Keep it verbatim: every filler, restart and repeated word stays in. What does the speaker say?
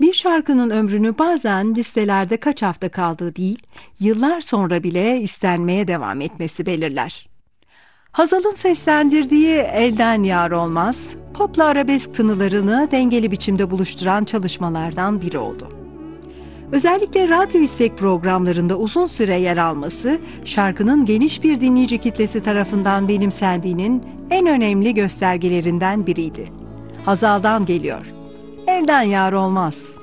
Bir şarkının ömrünü bazen listelerde kaç hafta kaldığı değil, yıllar sonra bile istenmeye devam etmesi belirler. Hazal'ın seslendirdiği Elden Yar Olmaz, popla arabesk tınılarını dengeli biçimde buluşturan çalışmalardan biri oldu. Özellikle radyo istek programlarında uzun süre yer alması, şarkının geniş bir dinleyici kitlesi tarafından benimsendiğinin en önemli göstergelerinden biriydi. Hazal'dan geliyor. Elden Yar Olmaz.